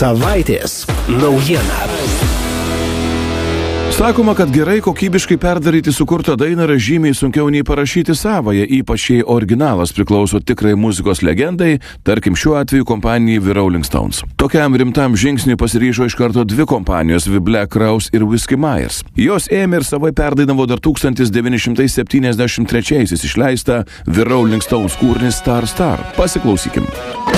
Savaitės naujiena. Sakoma, kad gerai kokybiškai perdaryti sukurtą dainą yra žymiai sunkiau nei parašyti savąją, ypač jei originalas priklauso tikrai muzikos legendai, tarkim šiuo atveju kompanijai The Rolling Stones. Tokiam rimtam žingsniui pasiryžo iš karto dvi kompanijos The Black Crowes ir Whiskey Myers. Jos ėmė ir savai perdainavo dar 1973 išleistą The Rolling Stones kūrinį Star Star. Pasiklausykim.